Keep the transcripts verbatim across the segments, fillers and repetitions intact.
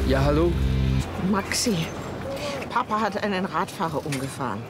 Ja, hallo? Maxi, Papa hat einen Radfahrer umgefahren.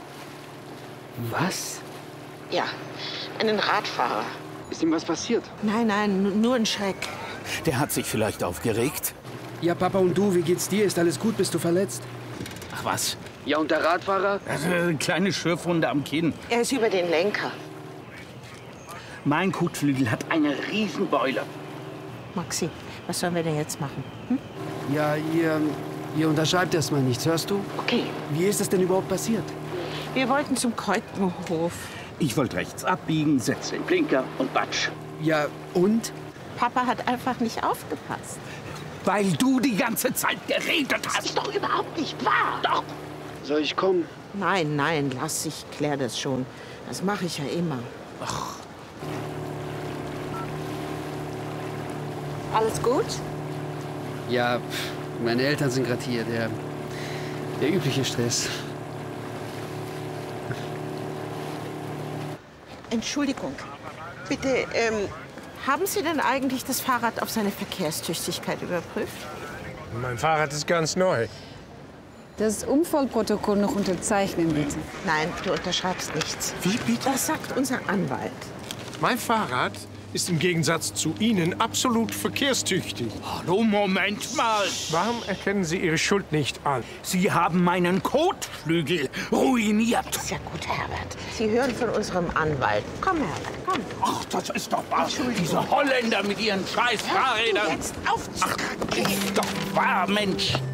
Was? Ja, einen Radfahrer. Ist ihm was passiert? Nein, nein, nur ein Schreck. Der hat sich vielleicht aufgeregt. Ja, Papa, und du, wie geht's dir? Ist alles gut? Bist du verletzt? Ach was? Ja, und der Radfahrer? Also, eine kleine Schürfwunde am Kinn. Er ist über den Lenker. Mein Kotflügel hat eine Riesenbeule. Maxi, was sollen wir denn jetzt machen? Hm? Ja, ihr, ihr unterschreibt erst mal nichts, hörst du? Okay, Wie ist das denn überhaupt passiert? wir wollten zum Keutenhof. Ich wollte rechts abbiegen, setze den Blinker und batsch. Ja, und? Papa hat einfach nicht aufgepasst. Weil du die ganze Zeit geredet Das hast. ist doch überhaupt nicht wahr. Doch. Soll ich kommen? Nein, nein, lass, ich klär das schon. Das mache ich ja immer. Ach, Alles gut? Ja, pff, meine Eltern sind gerade hier. Der, der übliche Stress. Entschuldigung. Bitte, ähm, haben Sie denn eigentlich das Fahrrad auf seine Verkehrstüchtigkeit überprüft? Mein Fahrrad ist ganz neu. Das Unfallprotokoll noch unterzeichnen, bitte. Nein, du unterschreibst nichts. Wie bitte? Das sagt unser Anwalt. Mein Fahrrad ist im Gegensatz zu Ihnen absolut verkehrstüchtig. hallo, Moment mal. Warum erkennen Sie Ihre Schuld nicht an? Sie haben meinen Kotflügel ruiniert. Ist ja gut, Herbert. Sie hören von unserem Anwalt. Komm, Herbert, komm. Ach, das ist doch wahr. Diese Holländer mit ihren scheiß Hör Fahrrädern. jetzt auf zu Ach, ist doch wahr, Mensch.